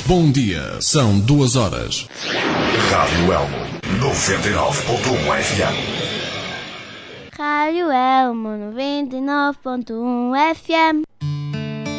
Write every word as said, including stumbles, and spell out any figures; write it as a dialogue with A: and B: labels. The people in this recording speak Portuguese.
A: Bom dia, são duas horas.
B: Rádio Elmo, noventa e nove ponto um F M.
C: Rádio Elmo, noventa e nove ponto um F M.